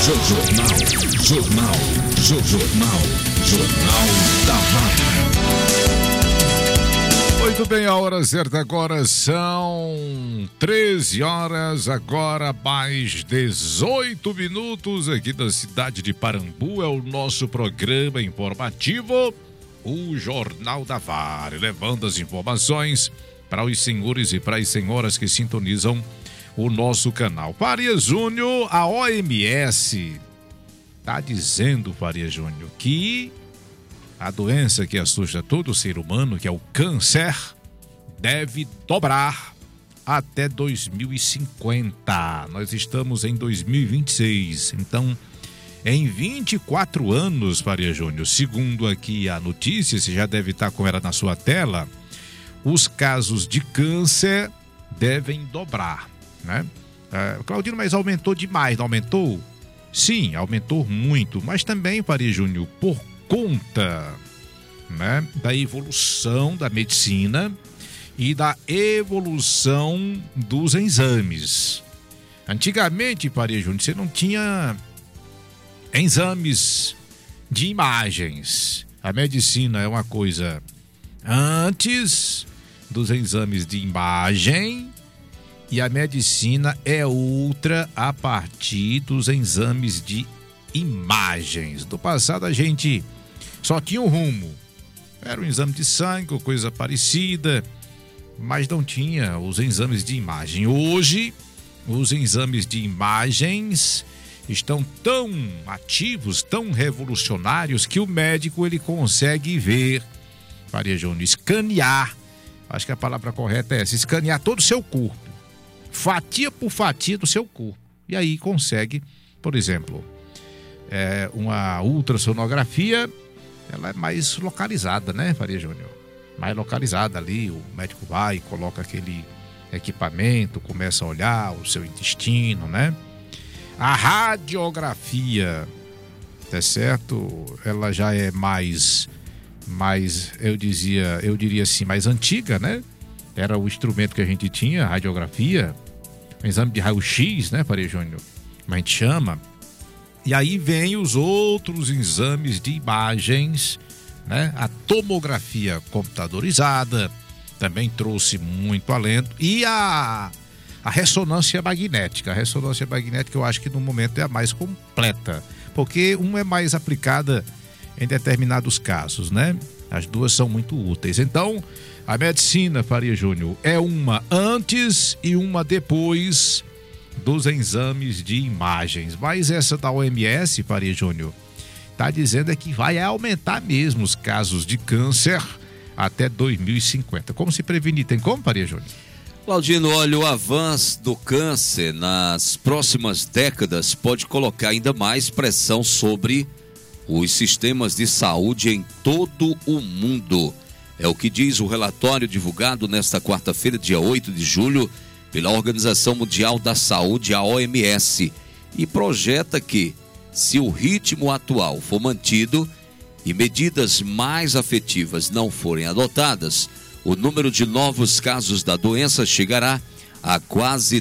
Jornal da Vara. Muito bem, a hora certa agora são 13 horas, agora mais 18 minutos aqui da cidade de Parambu. É o nosso programa informativo, o Jornal da Vara, levando as informações para os senhores e para as senhoras que sintonizam o nosso canal. Faria Júnior, a OMS está dizendo, Faria Júnior, que a doença que assusta todo ser humano, que é o câncer, deve dobrar até 2050. Nós estamos em 2026, então em 24 anos, Faria Júnior, segundo aqui a notícia, você já deve estar com ela na sua tela, os casos de câncer devem dobrar, né? Claudino, mas aumentou demais, não aumentou? Sim, aumentou muito, mas também, Faria Júnior, por conta, né, da evolução da medicina e da evolução dos exames. Antigamente, Faria Júnior, você não tinha exames de imagens. A medicina é uma coisa antes dos exames de imagem e a medicina é outra a partir dos exames de imagens. Do passado a gente só tinha um rumo. Era um exame de sangue ou coisa parecida, mas não tinha os exames de imagem. Hoje, os exames de imagens estão tão ativos, tão revolucionários, que o médico ele consegue ver, Faria Júnior, escanear, acho que a palavra correta é essa, escanear todo o seu corpo, fatia por fatia do seu corpo. E aí consegue, por exemplo, uma ultrassonografia, ela é mais localizada, né, Faria Júnior? Mais localizada ali, o médico vai, coloca aquele equipamento, começa a olhar o seu intestino, né? A radiografia, tá certo? Ela já é mais eu diria assim, mais antiga, né? Era o instrumento que a gente tinha, a radiografia, um exame de raio-x, né, Faria Júnior? Como a gente chama. E aí vem os outros exames de imagens, né? A tomografia computadorizada também trouxe muito alento. E a ressonância magnética. A ressonância magnética eu acho que no momento é a mais completa, porque uma é mais aplicada em determinados casos, né? As duas são muito úteis. Então, a medicina, Faria Júnior, é uma antes e uma depois dos exames de imagens. Mas essa da OMS, Faria Júnior, está dizendo é que vai aumentar mesmo os casos de câncer até 2050. Como se prevenir? Tem como, Faria Júnior? Claudino, olha, o avanço do câncer nas próximas décadas pode colocar ainda mais pressão sobre os sistemas de saúde em todo o mundo. É o que diz o relatório divulgado nesta quarta-feira, dia 8 de julho, pela Organização Mundial da Saúde, a OMS, e projeta que, se o ritmo atual for mantido e medidas mais afetivas não forem adotadas, o número de novos casos da doença chegará a quase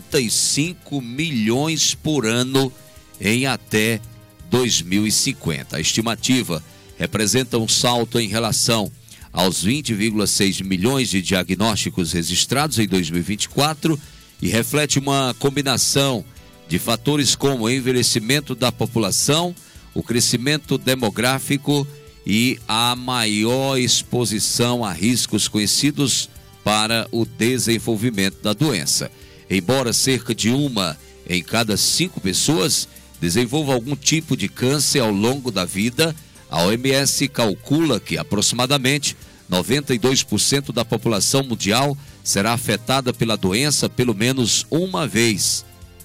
35 milhões por ano em até 2050. A estimativa representa um salto em relação aos 20,6 milhões de diagnósticos registrados em 2024 e reflete uma combinação de fatores como o envelhecimento da população, o crescimento demográfico e a maior exposição a riscos conhecidos para o desenvolvimento da doença. Embora cerca de 1 em cada 5 pessoas desenvolva algum tipo de câncer ao longo da vida, a OMS calcula que aproximadamente 92% da população mundial será afetada pela doença pelo menos uma vez.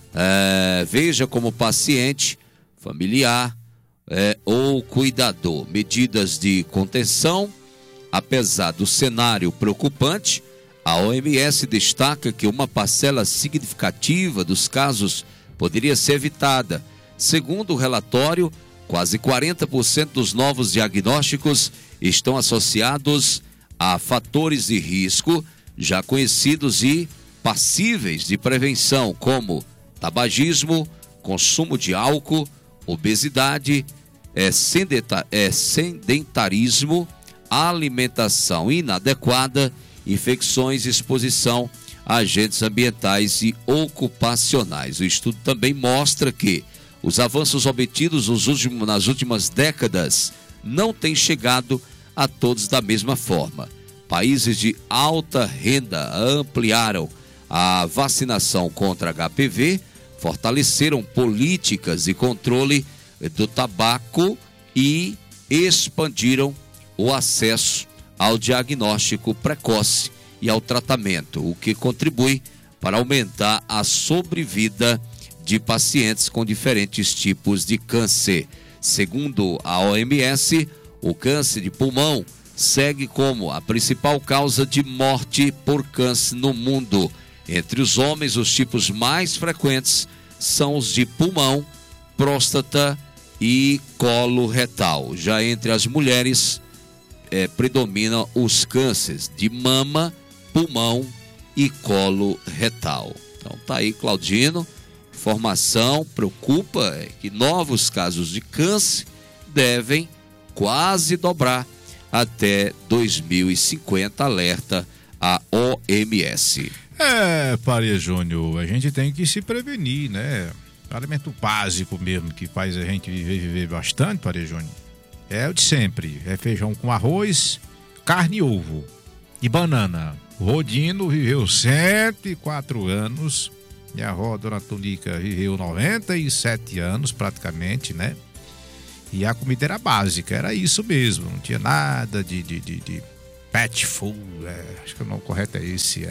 Veja como paciente, familiar ou cuidador. Medidas de contenção. Apesar do cenário preocupante, a OMS destaca que uma parcela significativa dos casos poderia ser evitada. Segundo o relatório, quase 40% dos novos diagnósticos estão associados a fatores de risco já conhecidos e passíveis de prevenção, como tabagismo, consumo de álcool, obesidade, sedentarismo, alimentação inadequada, infecções, exposição a agentes ambientais e ocupacionais. O estudo também mostra que os avanços obtidos nas últimas décadas não têm chegado a todos da mesma forma. Países de alta renda ampliaram a vacinação contra HPV, fortaleceram políticas de controle do tabaco e expandiram o acesso ao diagnóstico precoce e ao tratamento, o que contribui para aumentar a sobrevida de pacientes com diferentes tipos de câncer. Segundo a OMS, o câncer de pulmão segue como a principal causa de morte por câncer no mundo. Entre os homens, os tipos mais frequentes são os de pulmão, próstata e colo retal. Já entre as mulheres, predominam os cânceres de mama, pulmão e colo retal. Então tá aí, Claudino. Informação preocupa que novos casos de câncer devem quase dobrar até 2050, alerta a OMS. Faria Júnior, a gente tem que se prevenir, né? Alimento básico mesmo que faz a gente viver bastante, Faria Júnior, é o de sempre, é feijão com arroz, carne e ovo e banana. O Rodino viveu 104 anos e a avó, Dona Tonica, viveu 97 anos praticamente, né? E a comida era básica, era isso mesmo, não tinha nada de pet food, acho que o nome correto é esse,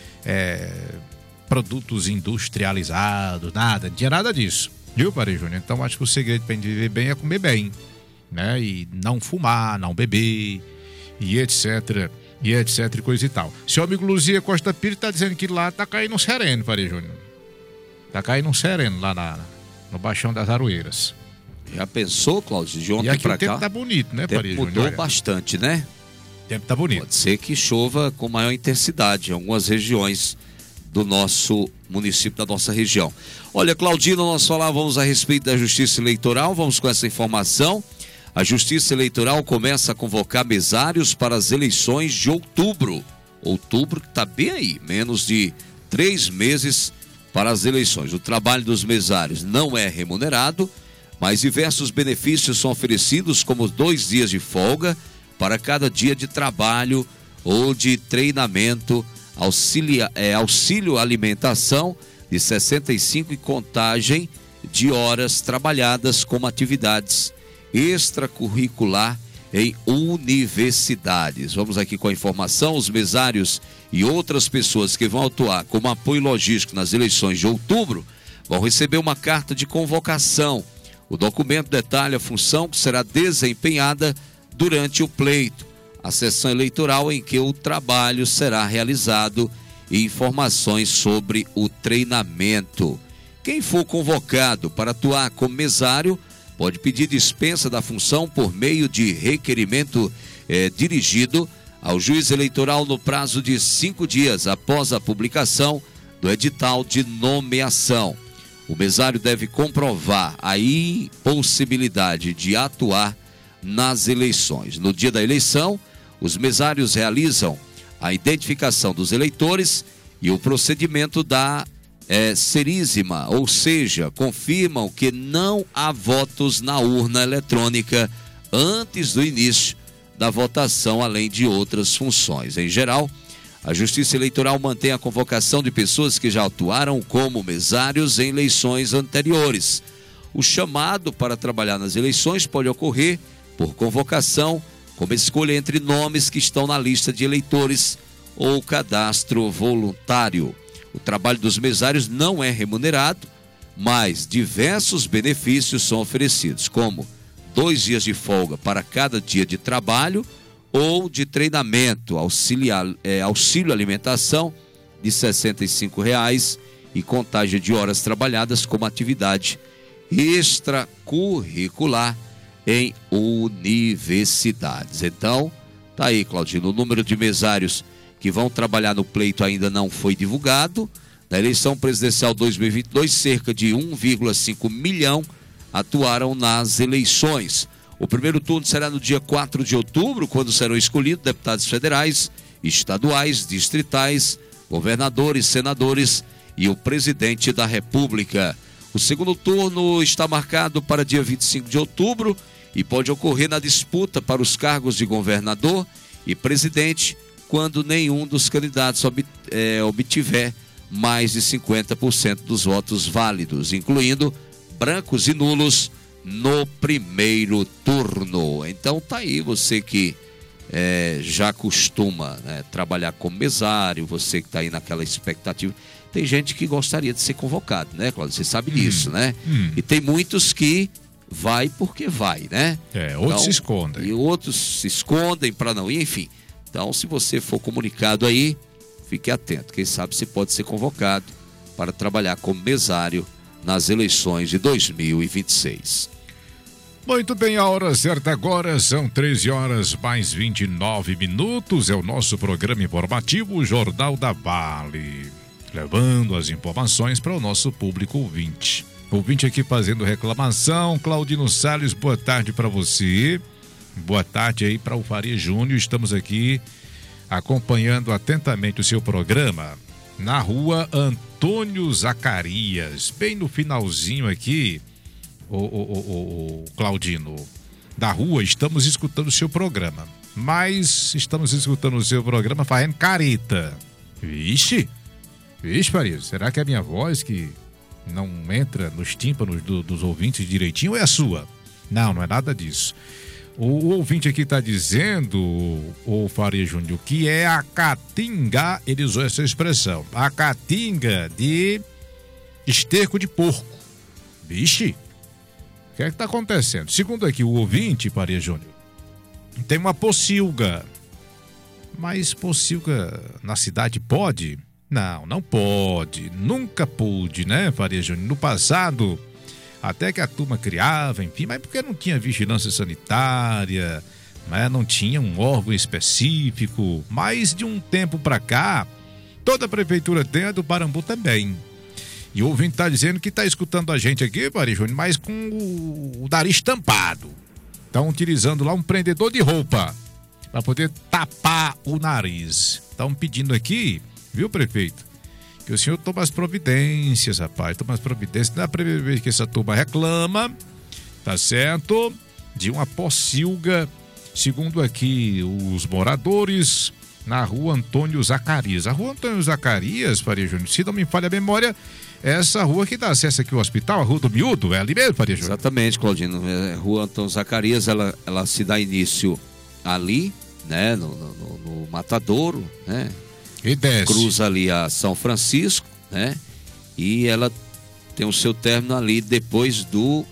produtos industrializados, nada, não tinha nada disso, viu, Faria Júnior? Então acho que o segredo para a gente viver bem é comer bem, né? E não fumar, não beber, e etc, e coisa e tal. Seu amigo Luzia Costa Pires tá dizendo que lá tá caindo um sereno, Faria Júnior. Tá caindo um sereno lá no Baixão das Aroeiras. Já pensou, Cláudio, de ontem pra cá? E aqui o tempo cá, tá bonito, né, Faria Júnior? Mudou bastante, né? O tempo tá bonito. Pode ser que chova com maior intensidade em algumas regiões do nosso município, da nossa região. Olha, Claudino, nós falávamos a respeito da Justiça Eleitoral, vamos com essa informação. A Justiça Eleitoral começa a convocar mesários para as eleições de outubro. Outubro que está bem aí, menos de 3 meses para as eleições. O trabalho dos mesários não é remunerado, mas diversos benefícios são oferecidos, como 2 dias de folga para cada dia de trabalho ou de treinamento, auxílio alimentação de 65 e contagem de horas trabalhadas como atividades extracurricular em universidades. Vamos aqui com a informação: os mesários e outras pessoas que vão atuar como apoio logístico nas eleições de outubro vão receber uma carta de convocação. O documento detalha a função que será desempenhada durante o pleito, a sessão eleitoral em que o trabalho será realizado e informações sobre o treinamento. Quem for convocado para atuar como mesário pode pedir dispensa da função por meio de requerimento dirigido ao juiz eleitoral no prazo de 5 dias após a publicação do edital de nomeação. O mesário deve comprovar a impossibilidade de atuar nas eleições. No dia da eleição, os mesários realizam a identificação dos eleitores e o procedimento da seríssima, ou seja, confirmam que não há votos na urna eletrônica antes do início da votação, além de outras funções. Em geral, a Justiça Eleitoral mantém a convocação de pessoas que já atuaram como mesários em eleições anteriores. O chamado para trabalhar nas eleições pode ocorrer por convocação, como escolha entre nomes que estão na lista de eleitores ou cadastro voluntário. O trabalho dos mesários não é remunerado, mas diversos benefícios são oferecidos, como 2 dias de folga para cada dia de trabalho ou de treinamento, auxílio alimentação de R$ 65 e contagem de horas trabalhadas como atividade extracurricular em universidades. Então, tá aí, Claudino, o número de mesários que vão trabalhar no pleito ainda não foi divulgado, Na eleição presidencial 2022, cerca de 1,5 milhão atuaram nas eleições. O primeiro turno será no dia 4 de outubro, quando serão escolhidos deputados federais, estaduais, distritais, governadores, senadores e o presidente da República. O segundo turno está marcado para dia 25 de outubro e pode ocorrer na disputa para os cargos de governador e presidente, quando nenhum dos candidatos obtiver mais de 50% dos votos válidos, incluindo brancos e nulos no primeiro turno. Então tá aí, você que já costuma, né, trabalhar como mesário, você que tá aí naquela expectativa. Tem gente que gostaria de ser convocado, né, Cláudio? Você sabe disso, né? E tem muitos que vai porque vai, né? Outros se escondem. E outros se escondem para não ir, enfim. Então, se você for comunicado aí, fique atento. Quem sabe você pode ser convocado para trabalhar como mesário nas eleições de 2026. Muito bem, a hora certa agora são 13 horas mais 29 minutos. É o nosso programa informativo Jornal da Vale, levando as informações para o nosso público ouvinte. Ouvinte aqui fazendo reclamação. Claudino Salles, boa tarde para você. Boa tarde aí para o Faria Júnior. Estamos aqui acompanhando atentamente o seu programa na rua Antônio Zacarias, bem no finalzinho aqui, o Claudino, da rua. Estamos escutando o seu programa, mas estamos escutando o seu programa fazendo careta. Vixe, Faria, será que é a minha voz que não entra nos tímpanos dos ouvintes direitinho ou é a sua? Não, não é nada disso. O ouvinte aqui está dizendo, o Faria Júnior, que é a caatinga, ele usou essa expressão, a caatinga de esterco de porco. Vixe, o que é que está acontecendo? Segundo aqui o ouvinte, Faria Júnior, tem uma pocilga. Mas pocilga na cidade pode? Não, não pode. Nunca pôde, né, Faria Júnior? No passado, até que a turma criava, enfim, mas porque não tinha vigilância sanitária, né? Não tinha um órgão específico. Mas de um tempo para cá, toda a prefeitura tem, a do Parambu também. E o ouvinte está dizendo que está escutando a gente aqui, Faria Júnior, mas com o nariz tampado. Estão utilizando lá um prendedor de roupa para poder tapar o nariz. Estão pedindo aqui, viu, prefeito, que o senhor toma as providências, rapaz, toma as providências. Não é a primeira vez que essa turma reclama, tá certo? De uma pocilga, segundo aqui os moradores, na rua Antônio Zacarias. A rua Antônio Zacarias, Faria Júnior, se não me falha a memória, é essa rua que dá acesso aqui ao hospital, a Rua do Miúdo, é ali mesmo, Faria Júnior? Exatamente, Claudino. Rua Antônio Zacarias, ela se dá início ali, né, no Matadouro, né? E desce. Cruza ali a São Francisco, né? E ela tem o seu término ali depois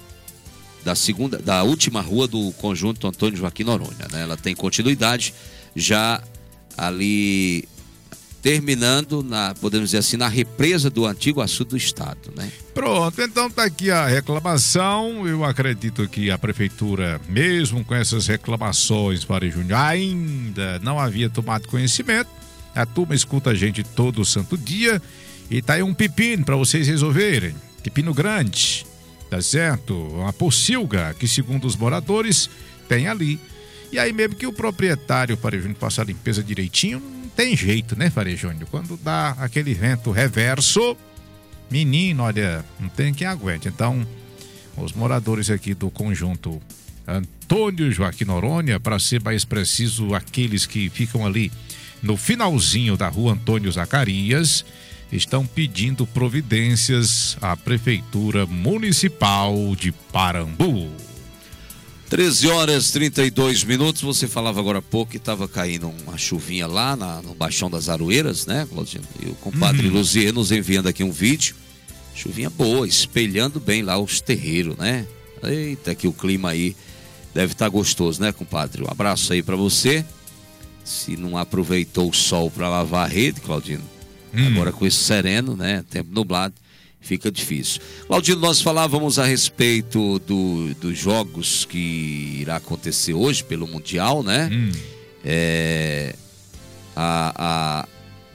da última rua do conjunto Antônio Joaquim Noronha, né? Ela tem continuidade já ali terminando podemos dizer assim, na represa do antigo açude do estado, né? Pronto, então tá aqui a reclamação. Eu acredito que a prefeitura, mesmo com essas reclamações, Faria Júnior, ainda não havia tomado conhecimento. A turma escuta a gente todo santo dia e tá aí um pepino para vocês resolverem. Pepino grande, tá certo? Uma pocilga que, segundo os moradores, tem ali. E aí mesmo que o proprietário, Faria Júnior, faça a limpeza direitinho, não tem jeito, né, Faria Júnior? Quando dá aquele vento reverso, menino, olha, não tem quem aguente. Então, os moradores aqui do conjunto Antônio Joaquim Noronha, para ser mais preciso, aqueles que ficam ali no finalzinho da rua Antônio Zacarias, estão pedindo providências à Prefeitura Municipal de Parambu. 13 horas 32 minutos. Você falava agora há pouco que estava caindo uma chuvinha lá no Baixão das Aroeiras, né, Claudinho? E o compadre Luzier nos enviando aqui um vídeo. Chuvinha boa, espelhando bem lá os terreiros, né? Eita, que o clima aí deve estar gostoso, né, compadre? Um abraço aí para você. Se não aproveitou o sol para lavar a rede, Claudino, agora com esse sereno, né, tempo nublado, fica difícil. Claudino, nós falávamos a respeito dos jogos que irá acontecer hoje pelo Mundial, né? A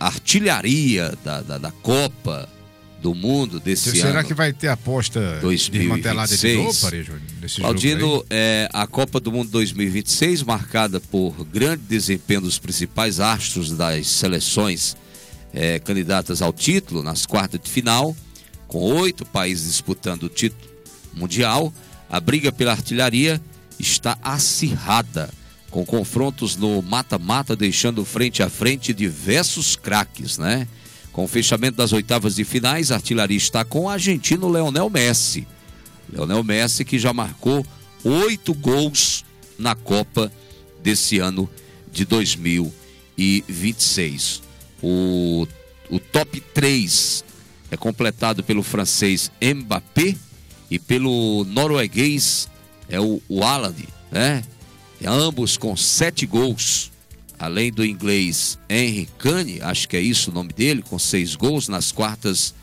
artilharia da Copa do Mundo desse ano. Será que vai ter aposta 2026. desmantelada de novo, Parejo? Claudino, a Copa do Mundo 2026, marcada por grande desempenho dos principais astros das seleções candidatas ao título nas quartas de final, com 8 países disputando o título mundial, a briga pela artilharia está acirrada, com confrontos no mata-mata, deixando frente a frente diversos craques, né? Com o fechamento das oitavas de finais, a artilharia está com o argentino Lionel Messi. Lionel Messi, que já marcou 8 gols na Copa desse ano de 2026. O top 3 é completado pelo francês Mbappé e pelo norueguês o Haaland, né? E ambos com 7 gols. Além do inglês Henry Kane, acho que é isso o nome dele, com 6 gols. Nas quartas,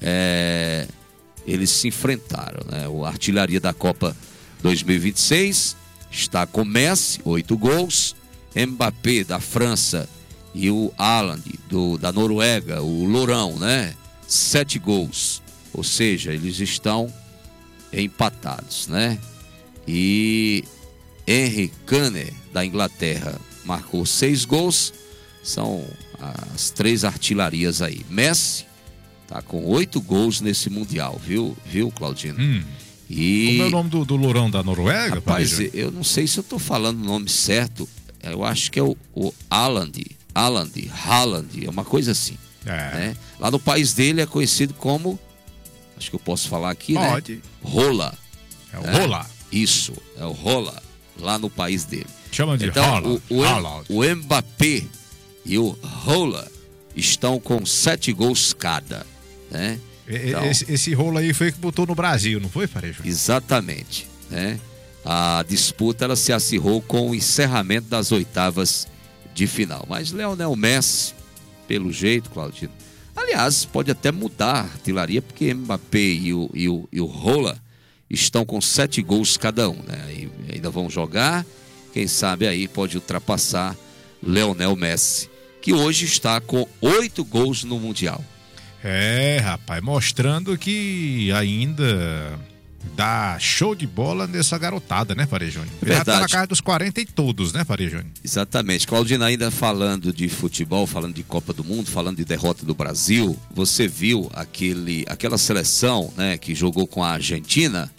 eles se enfrentaram, né? O artilharia da Copa 2026 está com Messi, 8 gols. Mbappé, da França, e o Haaland, da Noruega, o Lourão, né? 7 gols. Ou seja, eles estão empatados, né? E Henry Kane, da Inglaterra, marcou 6 gols. São as 3 artilharias aí. Messi tá com 8 gols nesse Mundial, viu Claudino? E como é o nome do Lourão da Noruega? Rapaz, eu não sei se eu tô falando o nome certo. Eu acho que é o Haaland, é uma coisa assim. Né? Lá no país dele é conhecido como, acho que eu posso falar aqui, pode, né? Rola. É o Rola. Isso, é o Rola, lá no país dele. Chama de então, Rola. O Mbappé e o Rola estão com 7 gols cada, né? Então, esse Rola aí foi que botou no Brasil, não foi, Parejo? Exatamente, né? A disputa ela se acirrou com o encerramento das oitavas de final. Mas Lionel Messi, pelo jeito, Claudino, aliás, pode até mudar a artilharia, porque Mbappé e o Rola estão com 7 gols cada um, né? E ainda vão jogar, quem sabe aí pode ultrapassar Lionel Messi, que hoje está com 8 gols no Mundial. Rapaz, mostrando que ainda dá show de bola nessa garotada, né, Farejone? Já tá na casa dos 40 e todos, né, Farejone? Exatamente. Claudina, ainda falando de futebol, falando de Copa do Mundo, falando de derrota do Brasil, você viu aquela seleção, né, que jogou com a Argentina,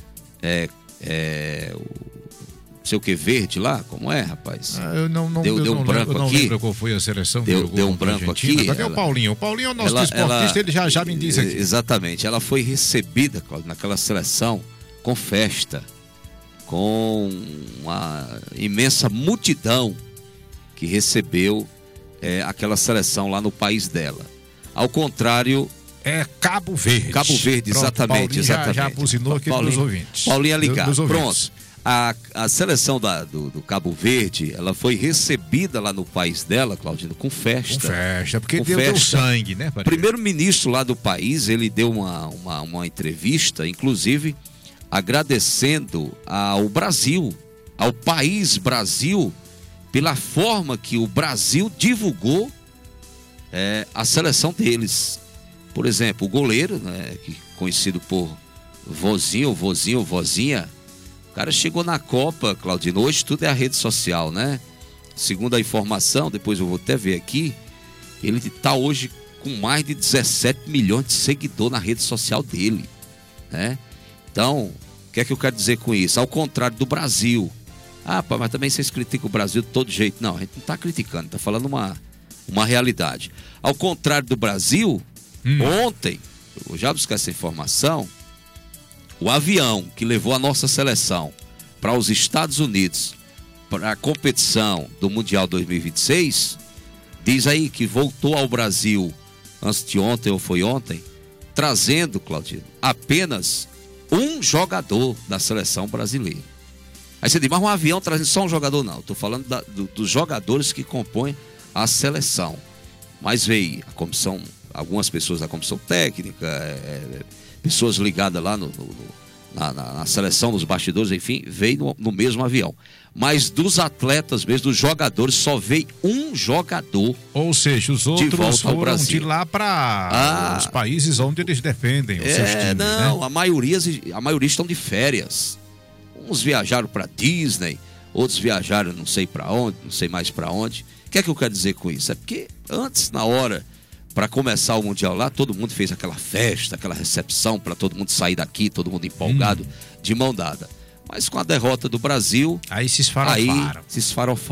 não sei o que, verde lá, como é, rapaz? Deu um branco aqui. Eu não lembro qual foi a seleção. Deu um branco aqui. Cadê o Paulinho? O Paulinho é o nosso esportista, ele já me diz aqui. Exatamente, ela foi recebida, Claudio, naquela seleção com festa, com uma imensa multidão que recebeu aquela seleção lá no país dela. Ao contrário... É Cabo Verde. Cabo Verde, exatamente. Paulinho exatamente. Já buzinou aqui dos ouvintes. Paulinho é ligado. Pronto. A seleção do Cabo Verde, ela foi recebida lá no país dela, Claudino, com festa. Com festa, porque deu sangue, né? O primeiro-ministro lá do país, ele deu uma entrevista, inclusive agradecendo ao Brasil, ao país Brasil, pela forma que o Brasil divulgou a seleção deles. Por exemplo, o goleiro, né, conhecido por vozinho, vozinha, o cara chegou na Copa, Claudino, hoje tudo é a rede social, né? Segundo a informação, depois eu vou até ver aqui, ele está hoje com mais de 17 milhões de seguidores na rede social dele, né? Então, o que é que eu quero dizer com isso? Ao contrário do Brasil. Pá, mas também vocês criticam o Brasil de todo jeito. Não, a gente não está criticando, está falando uma realidade. Ao contrário do Brasil, ontem, eu vou já buscar essa informação, o avião que levou a nossa seleção para os Estados Unidos para a competição do Mundial 2026, diz aí que voltou ao Brasil antes de ontem ou foi ontem, trazendo, Claudino, apenas um jogador da seleção brasileira. Aí você diz, mas um avião trazendo só um jogador? Não, estou falando dos jogadores que compõem a seleção. Mas veio a comissão, algumas pessoas da comissão técnica, pessoas ligadas lá na seleção, nos bastidores, enfim, veio no mesmo avião. Mas dos atletas mesmo, dos jogadores, só veio um jogador. Ou seja, os outros foram de lá para os países onde eles defendem os seus times, não, né? a maioria estão de férias. Uns viajaram para Disney, outros viajaram não sei para onde, não sei mais para onde. O que é que eu quero dizer com isso? É porque antes, na hora, para começar o Mundial lá, todo mundo fez aquela festa, aquela recepção para todo mundo sair daqui, todo mundo empolgado, de mão dada. Mas com a derrota do Brasil, aí se esfarofaram, se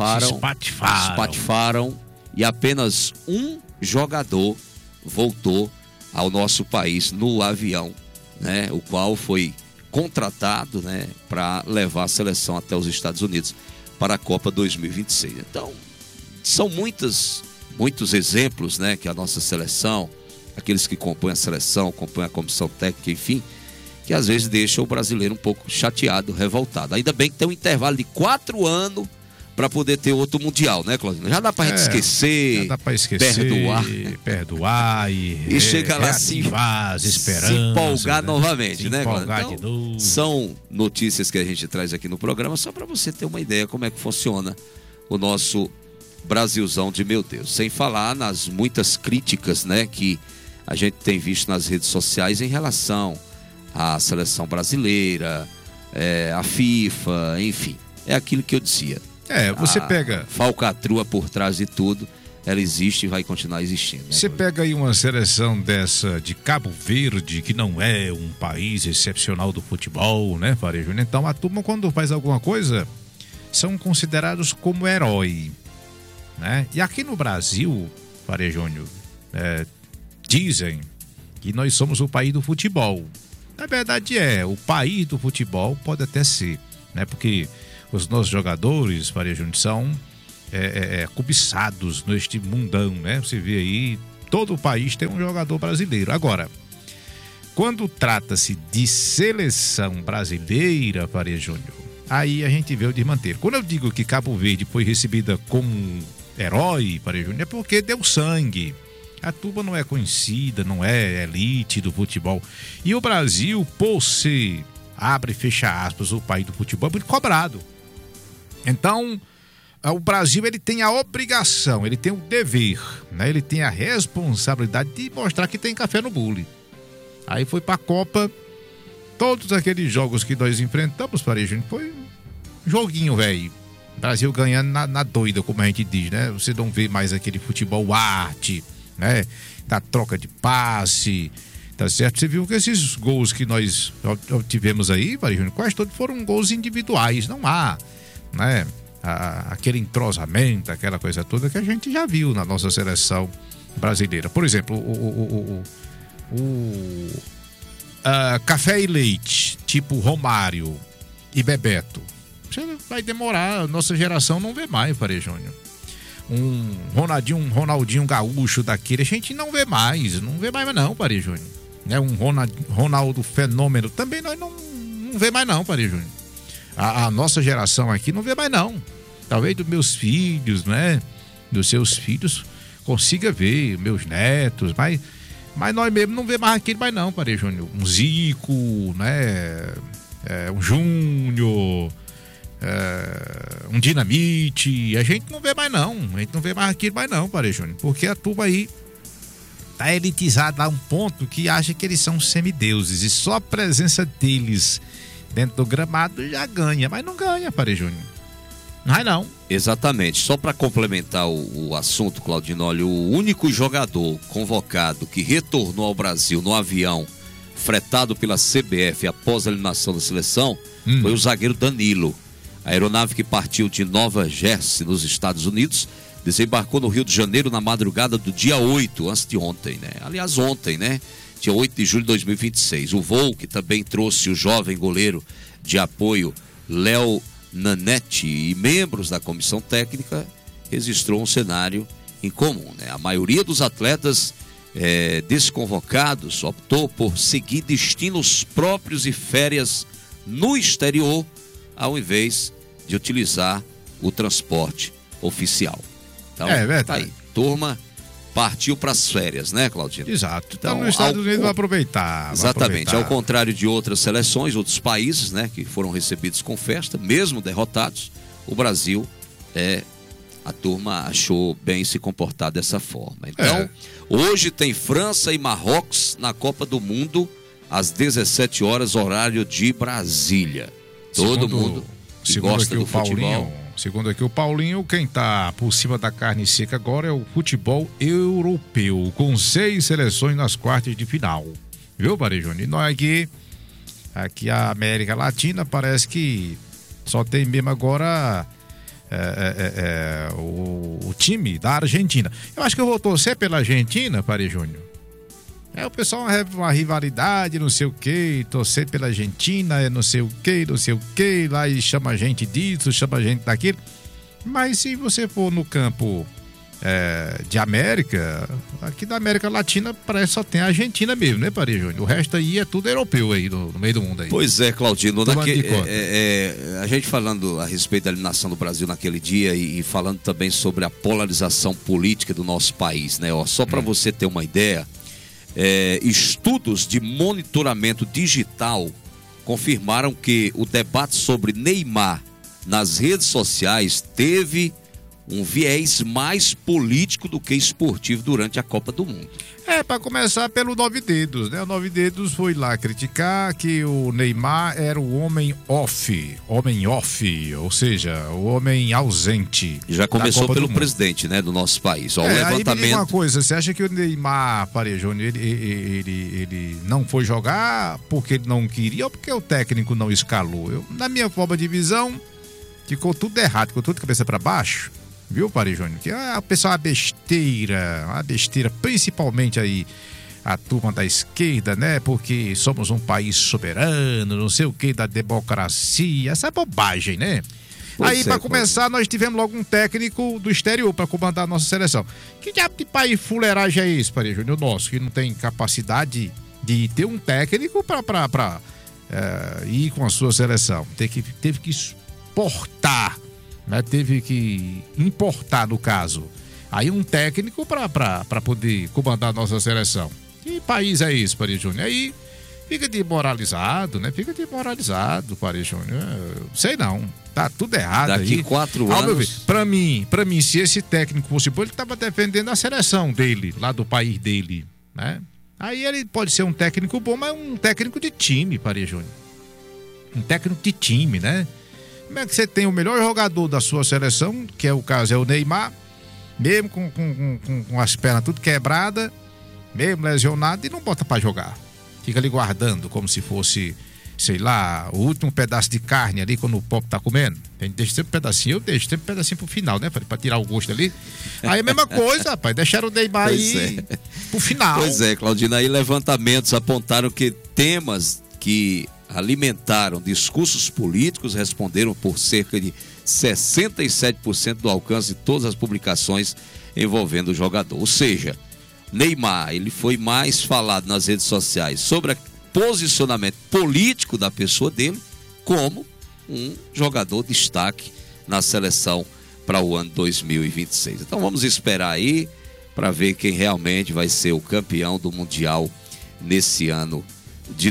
espatifaram, e apenas um jogador voltou ao nosso país no avião, né? O qual foi contratado, né, para levar a seleção até os Estados Unidos para a Copa 2026. Então, são muitos exemplos, né, que a nossa seleção, aqueles que compõem a seleção, compõem a comissão técnica, enfim, que às vezes deixa o brasileiro um pouco chateado, revoltado. Ainda bem que tem um intervalo de 4 anos para poder ter outro Mundial, né, Claudinho? Já dá pra gente esquecer, já dá pra esquecer, perdoar e chegar lá as esperanças, se empolgar, né, novamente, se né, empolgar Claudinho? de novo. São notícias que a gente traz aqui no programa só para você ter uma ideia como é que funciona o nosso Brasilzão de meu Deus. Sem falar nas muitas críticas, né, que a gente tem visto nas redes sociais em relação à seleção brasileira, a FIFA, enfim. É aquilo que eu dizia. Você pega... falcatrua por trás de tudo, ela existe e vai continuar existindo. Né? Você pega aí uma seleção dessa de Cabo Verde, que não é um país excepcional do futebol, né, Faria Júnior? Então a turma, quando faz alguma coisa, são considerados como herói, né? E aqui no Brasil, Faria Júnior, dizem que nós somos o país do futebol. Na verdade o país do futebol pode até ser, né? Porque os nossos jogadores, Faria Júnior, são cobiçados neste mundão, né? Você vê aí, todo o país tem um jogador brasileiro. Agora, quando trata-se de seleção brasileira, Faria Júnior, aí a gente vê o desmanteiro. Quando eu digo que Cabo Verde foi recebida como herói, Faria Júnior, é porque deu sangue. A turma não é conhecida, não é elite do futebol. E o Brasil, por ser, abre e fecha aspas, o país do futebol, é muito cobrado. Então, o Brasil, ele tem a obrigação, ele tem o dever, né? Ele tem a responsabilidade de mostrar que tem café no bule. Aí foi pra Copa, todos aqueles jogos que nós enfrentamos, Faria Júnior, foi um joguinho, velho. Brasil ganhando na doida, como a gente diz, né? Você não vê mais aquele futebol arte, né? Da troca de passe, tá certo? Você viu que esses gols que nós tivemos aí, Faria Júnior, quase todos foram gols individuais, não há, né, aquele entrosamento, aquela coisa toda que a gente já viu na nossa seleção brasileira. Por exemplo, café e leite, tipo Romário e Bebeto, vai demorar, a nossa geração não vê mais, Faria Júnior. Um Ronaldinho Gaúcho daquele, a gente não vê mais não, Faria Júnior. Né? Um Ronaldo Fenômeno, também nós não vê mais não, Faria Júnior. A nossa geração aqui não vê mais não. Talvez dos meus filhos, né? Dos seus filhos consiga ver, meus netos, mas nós mesmo não vê mais aquele mais não, Faria Júnior. Um Zico, né? Um Júnior, um Dinamite, a gente não vê mais não. A gente não vê mais aquilo mais não, Faria Júnior. Porque a turma aí tá elitizada a um ponto que acha que eles são semideuses e só a presença deles dentro do gramado já ganha, mas não ganha, Faria Júnior. Não. Exatamente. Só para complementar o assunto, Claudinho, olha, o único jogador convocado que retornou ao Brasil no avião fretado pela CBF após a eliminação da seleção foi o zagueiro Danilo. A aeronave que partiu de Nova Jersey, nos Estados Unidos, desembarcou no Rio de Janeiro na madrugada do dia 8, antes de ontem, né? Aliás, ontem, né? Dia 8 de julho de 2026. O voo, que também trouxe o jovem goleiro de apoio Léo Nanete e membros da comissão técnica, registrou um cenário incomum, né? A maioria dos atletas desconvocados optou por seguir destinos próprios e férias no exterior, ao invés de utilizar o transporte oficial. Então, tá aí. Turma partiu para as férias, né, Claudino? Exato. Então, nos Estados Unidos vai aproveitar. Exatamente. Ao contrário de outras seleções, outros países, né, que foram recebidos com festa, mesmo derrotados, o Brasil, a turma achou bem se comportar dessa forma. Então, hoje tem França e Marrocos na Copa do Mundo, às 17 horas, horário de Brasília. Todo mundo que gosta do futebol. Segundo aqui o Paulinho, quem tá por cima da carne seca agora é o futebol europeu, com 6 seleções nas quartas de final. Viu, Parejone? E nós aqui a América Latina parece que só tem mesmo agora o time da Argentina. Eu acho que eu vou torcer pela Argentina, Parejone. O pessoal uma rivalidade, não sei o que, torcer pela Argentina, não sei o que, lá e chama a gente disso, chama a gente daquilo. Mas se você for no campo de América, aqui da América Latina parece que só tem a Argentina mesmo, né, Paris Júnior? O resto aí é tudo europeu aí, no meio do mundo aí. Pois é, Claudino, a gente falando a respeito da eliminação do Brasil naquele dia e falando também sobre a polarização política do nosso país, né? Só para você ter uma ideia, estudos de monitoramento digital confirmaram que o debate sobre Neymar nas redes sociais teve um viés mais político do que esportivo durante a Copa do Mundo. Para começar pelo Nove Dedos, né? O Nove Dedos foi lá criticar que o Neymar era o homem off, ou seja, o homem ausente. Já começou pelo presidente, né, do nosso país. O levantamento. Aí me diga uma coisa, você acha que o Neymar, Parejone, ele não foi jogar porque ele não queria ou porque o técnico não escalou? Na minha forma de visão, ficou tudo errado, ficou tudo de cabeça para baixo. Viu, Paris Júnior? Que o pessoal uma besteira, principalmente aí a turma da esquerda, né? Porque somos um país soberano, não sei o que, da democracia, essa é bobagem, né? Aí, para começar, nós tivemos logo um técnico do exterior para comandar a nossa seleção. Que diabo de país fuleiragem é esse, Paris Júnior? O nosso, que não tem capacidade de ter um técnico para ir com a sua seleção. Teve que exportar, né? Teve que importar, no caso, aí um técnico para poder comandar a nossa seleção. Que país é esse, Paris Júnior? Aí fica demoralizado, né? Fica demoralizado, Paris Júnior. Sei não, tá tudo errado. Daqui aí. 4 anos. Pra mim, se esse técnico fosse bom, ele tava defendendo a seleção dele, lá do país dele, né? Aí ele pode ser um técnico bom, mas um técnico de time, Paris Júnior. Um técnico de time, né? Como é que você tem o melhor jogador da sua seleção, que é o caso é o Neymar, mesmo com as pernas tudo quebradas, mesmo lesionado, e não bota pra jogar. Fica ali guardando como se fosse, sei lá, o último pedaço de carne ali quando o pobre tá comendo. Deixa sempre um pedacinho, eu deixo sempre um pedacinho pro final, né? Pra tirar o gosto ali. Aí a mesma coisa, rapaz, deixaram o Neymar aí pro final. Pois é, Claudino, aí levantamentos apontaram que temas que alimentaram discursos políticos responderam por cerca de 67% do alcance de todas as publicações envolvendo o jogador. Ou seja, Neymar, ele foi mais falado nas redes sociais sobre o posicionamento político da pessoa dele como um jogador de destaque na seleção para o ano 2026. Então vamos esperar aí para ver quem realmente vai ser o campeão do Mundial nesse ano de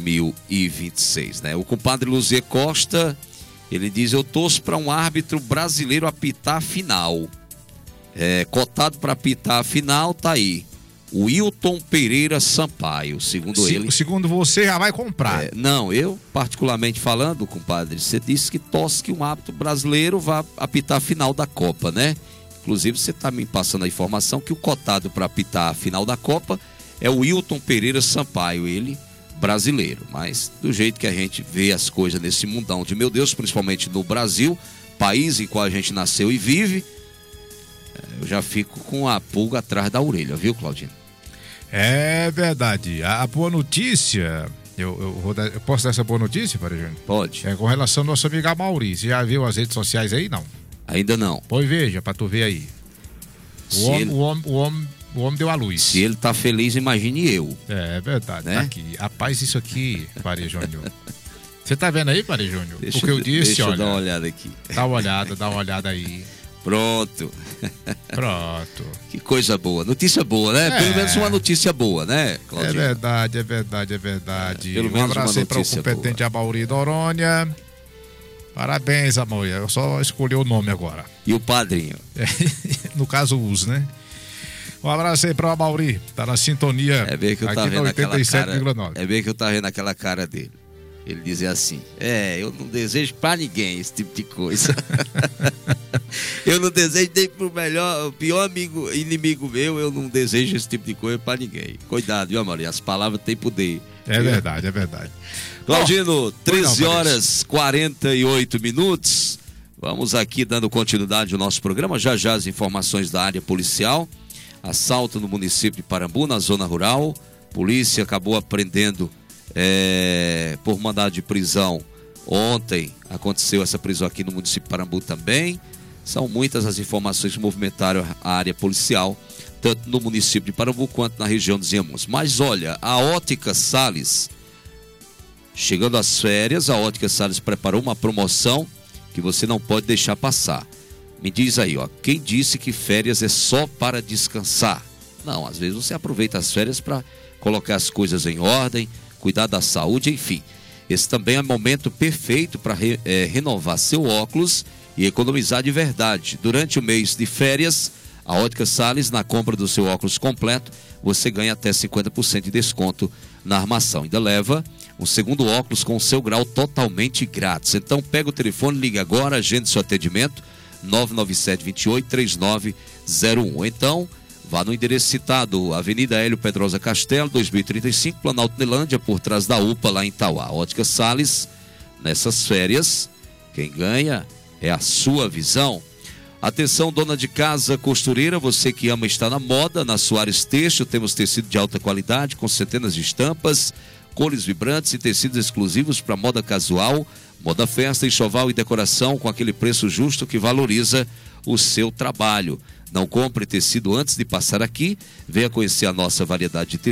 2026, né? O compadre Luzier Costa, ele diz: eu torço para um árbitro brasileiro apitar a final. Cotado para apitar a final, tá aí o Wilton Pereira Sampaio, segundo ele. Segundo você, já vai comprar. Não, eu particularmente falando, compadre, você disse que torce que um árbitro brasileiro vá apitar a final da Copa, né? Inclusive você está me passando a informação que o cotado para apitar a final da Copa é o Wilton Pereira Sampaio, ele brasileiro, mas do jeito que a gente vê as coisas nesse mundão de meu Deus, principalmente no Brasil, país em qual a gente nasceu e vive, eu já fico com a pulga atrás da orelha, viu, Claudino? É verdade. A boa notícia, eu posso dar essa boa notícia, Parejane? Pode. Com relação ao nosso amigo Maurício. Já viu as redes sociais aí, não? Ainda não. Pois veja, pra tu ver aí. O homem deu a luz. Se ele tá feliz, imagine eu. É verdade, né? Tá aqui. Rapaz, isso aqui, Paris Júnior. Você tá vendo aí, Paris Júnior? Porque eu disse, deixa eu dar uma olhada aqui. Dá uma olhada aí. Pronto. Pronto. Que coisa boa. Notícia boa, né? Pelo menos uma notícia boa, né, Claudinho? É verdade. Pelo menos um abraço aí para o competente Amauri Noronha. Parabéns, Amauri. Eu só escolhi o nome agora. E o padrinho? No caso, uso, né? Um abraço aí para o Amauri. Tá na sintonia. É bem que eu aqui tava vendo aquela cara. 87,9. É bem que eu tava vendo aquela cara dele. Ele dizia assim: eu não desejo pra ninguém esse tipo de coisa. Eu não desejo nem pro o pior inimigo meu, eu não desejo esse tipo de coisa pra ninguém. Cuidado, viu, Amauri? As palavras têm poder. É verdade. Claudino, 13 horas 48 minutos. Vamos aqui dando continuidade ao nosso programa. Já as informações da área policial. Assalto no município de Parambu, na zona rural. Polícia acabou apreendendo por mandado de prisão. Ontem aconteceu essa prisão aqui no município de Parambu também. São muitas as informações que movimentaram a área policial, tanto no município de Parambu quanto na região dos Inhamuns. Mas olha, a Ótica Salles, chegando às férias, a Ótica Salles preparou uma promoção que você não pode deixar passar. Me diz aí, quem disse que férias é só para descansar? Não, às vezes você aproveita as férias para colocar as coisas em ordem, cuidar da saúde, enfim. Esse também é o momento perfeito para renovar seu óculos e economizar de verdade. Durante o mês de férias, a Ótica Salles, na compra do seu óculos completo, você ganha até 50% de desconto na armação. Ainda leva um segundo óculos com o seu grau totalmente grátis. Então pega o telefone, liga agora, agende seu atendimento, 997-28-3901. Então, vá no endereço citado, Avenida Hélio Pedrosa Castelo, 2035, Planalto Nelândia, por trás da UPA, lá em Itauá. Ótica Salles, nessas férias, quem ganha é a sua visão. Atenção, dona de casa, costureira, você que ama estar na moda, na Soares Têxtil, temos tecido de alta qualidade, com centenas de estampas, cores vibrantes e tecidos exclusivos para moda casual, moda festa, enxoval e decoração, com aquele preço justo que valoriza o seu trabalho. Não compre tecido antes de passar aqui, venha conhecer a nossa variedade de tecidos.